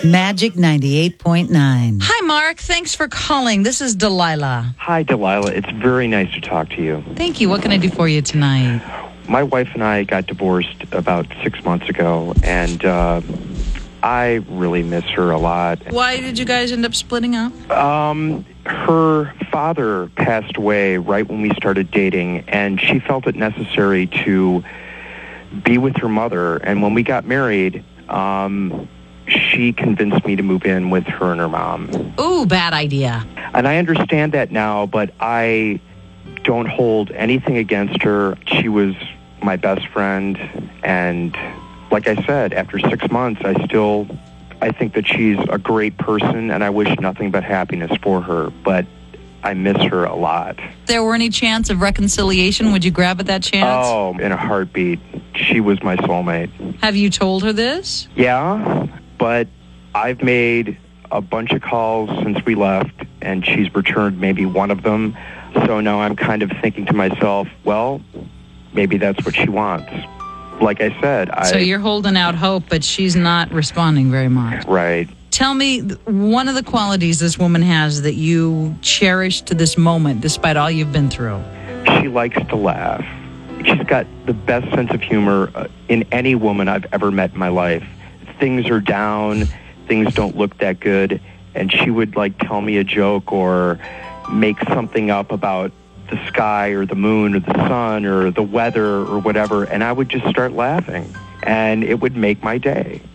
Magic 98.9. Hi, Mark. Thanks for calling. This is Delilah. Hi, Delilah. It's very nice to talk to you. Thank you. What can I do for you tonight? My wife and I got divorced about 6 months ago, and I really miss her a lot. Why did you guys end up splitting up? Her father passed away right when we started dating, and she felt it necessary to be with her mother. And when we got married, she convinced me to move in with her and her mom. Ooh, bad idea. And I understand that now, but I don't hold anything against her. She was my best friend, and like I said, after 6 months, I think that she's a great person, and I wish nothing but happiness for her, but I miss her a lot. If there were any chance of reconciliation, would you grab at that chance? Oh, in a heartbeat. She was my soulmate. Have you told her this? Yeah, but I've made a bunch of calls since we left, and she's returned maybe one of them. So now I'm kind of thinking to myself, well, maybe that's what she wants. Like I said, So you're holding out hope, but she's not responding very much. Right. Tell me one of the qualities this woman has that you cherish to this moment, despite all you've been through. She likes to laugh. She's got the best sense of humor in any woman I've ever met in my life. Things are down, things don't look that good, and she would tell me a joke or make something up about the sky or the moon or the sun or the weather or whatever, and I would just start laughing, and it would make my day.